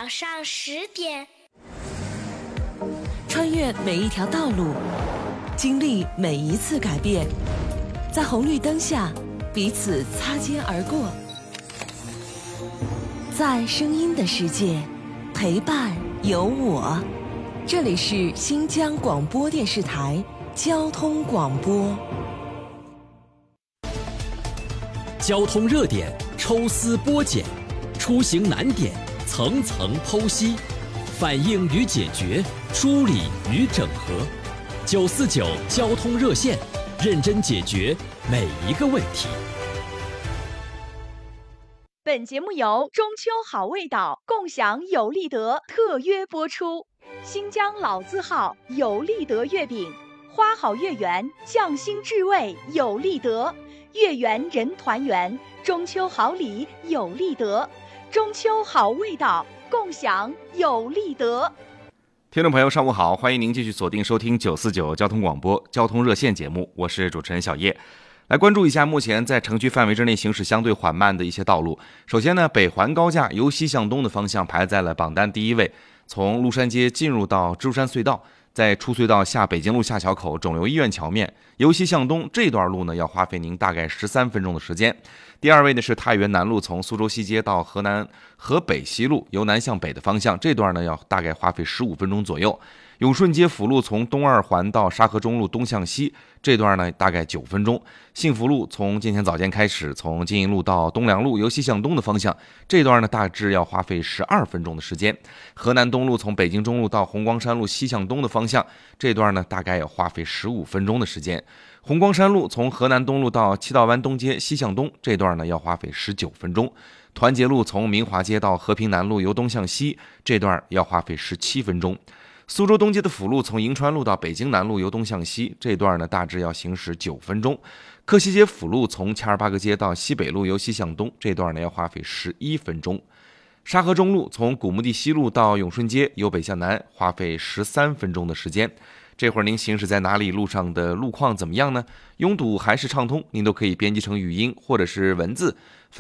上10点， 穿越每一条道路，经历每一次改变，在红绿灯下彼此擦肩而过，在声音的世界陪伴有我。这里是新疆广播电视台交通广播。 交通热点抽丝剥茧，出行难点层层剖析，反映与解决，梳理与整合。949交通热线，认真解决每一个问题。 本节目由中秋好味道共享有利德特约播出。新疆老字号有利德月饼，花好月圆，匠心至味有利德，月圆人团圆，中秋好礼有利德，中秋好味道共享有利德。 听众朋友上午好，欢迎您继续锁定收听949交通广播交通热线节目，我是主持人小叶。来关注一下目前在城区范围之内行驶相对缓慢的一些道路。首先呢，北环高架由西向东的方向排在了榜单第一位，从麓山街进入到蜘蛛山隧道，在出隧道下北京路下桥口肿瘤医院桥面，由西向东这段路呢要花费您大概13分钟的时间。第二位呢是太原南路从苏州西街到河北西路由南向北的方向，这段呢要大概花费15分钟左右。永顺街辅路从东二环到沙河中路东向西，这段呢大概9分钟。幸福路从今天早间开始，从金银路到东良路由西向东的方向，这段呢大致要花费12分钟的时间。河南东路从北京中路到红光山路西向东的方向，这段呢大概要花费15分钟的时间。红光山路从河南东路到七道湾东街西向东，这段呢要花费19分钟。团结路从明华街到和平南路由东向西，这段要花费17分钟。苏州东街的辅路从银川路到北京南路由东向西，这段呢大致要行驶9分钟。克西街辅路从恰尔巴格街到西北路由西向东，这段呢要花费11分钟。沙河中路从古墓地西路到永顺街由北向南，花费13分钟的时间。这会儿您行驶在哪里，路上的路况怎么样呢？拥堵还是畅通？您都可以编辑成语音或者是文字